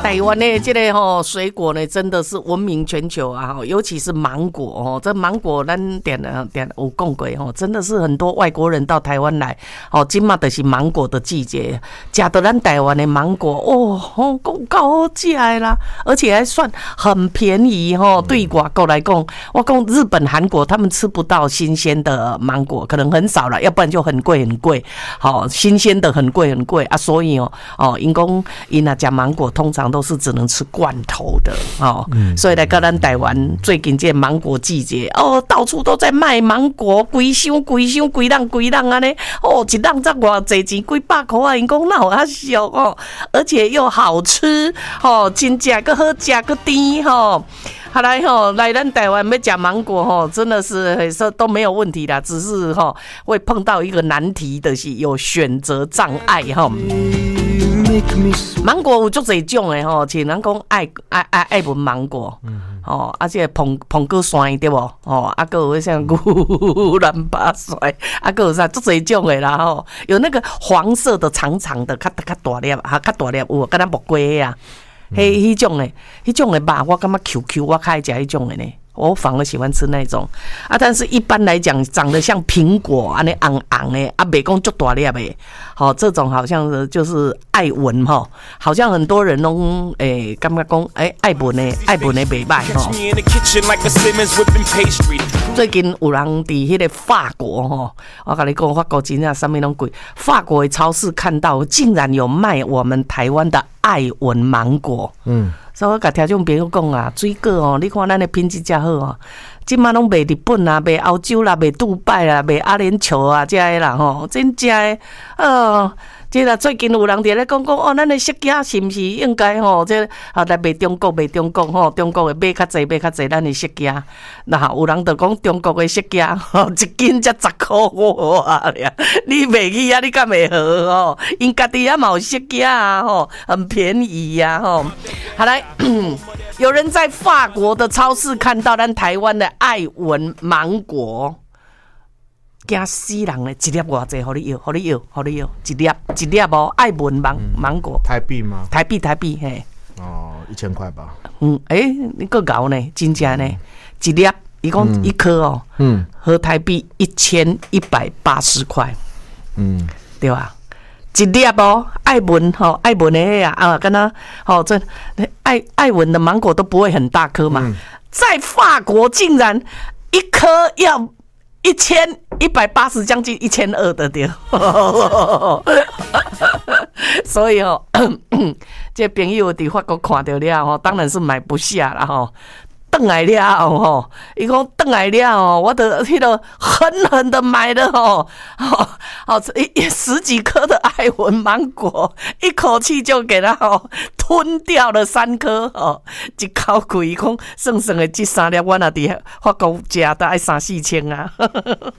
台湾的这个水果呢，真的是闻名全球啊！尤其是芒果这芒果咱点有讲过真的是很多外国人到台湾来今嘛就是芒果的季节，吃到咱台湾的芒果够好吃的啦，而且还算很便宜对外国来讲，我讲日本、韩国他们吃不到新鲜的芒果，可能很少了，要不然就很贵很贵。新鲜的很贵很贵啊，所以因讲因吃芒果通常都是只能吃罐头的所以来到咱台湾最近这芒果季节到处都在卖芒果，规箱规人安尼一人才偌济钱，几百块啊！因讲哪有遐俗而且又好吃真正个好吃个甜好来来咱台湾要吃芒果真的是都没有问题啦，只是会碰到一个难题的是有选择障碍芒果有足侪种的像人讲爱文芒果而且捧果酸对无还有像牛兰巴酸还有啥足侪种的啦有那个黄色的长长的较大粒较大粒有敢若木瓜啊迄种的吧，我感觉 QQ 我较爱吃迄种的呢，我反而喜欢吃那种但是一般来讲长得像苹果安尼红红的袂讲足大粒的这种好像就是爱文好像很多人拢感觉讲爱文的袂歹最近有人伫迄个法国我跟你讲法国真正什么拢贵，法国的超市看到竟然有卖我们台湾的爱文芒果所以我甲听众朋友讲啊，水果你看咱的品质真好即马拢卖日本啊，卖欧洲啦，卖杜拜啦，卖阿联酋啊，这个啦真正的这啦最近有人伫咧讲咱的色价是毋是应该这来卖中国中国的买较济咱的色价，那有人就讲中国的色价一斤才10块啊，你卖去啊，你敢会好因家己也嘛有色价啊很便宜啊好来有人在法国的超市看到咱台湾的爱文芒果，惊死人咧！一粒偌济，互你要，一粒爱文芒果。 台币吗？ 台币嘿。 1000块吧。 你够高呢，真正呢，一粒，伊讲一颗合台币1180块。对吧？一粒爱文爱文的敢若这爱文的芒果都不会很大颗嘛，在法国竟然一颗要1180，将近1200的对，所以这朋友伫法国看到了当然是买不下了回来了伊讲回来了我的迄个狠狠的买了10几颗的爱文芒果，一口气就给他吞掉了3颗一口贵讲算的这3粒我若伫法国吃都要3-4千啊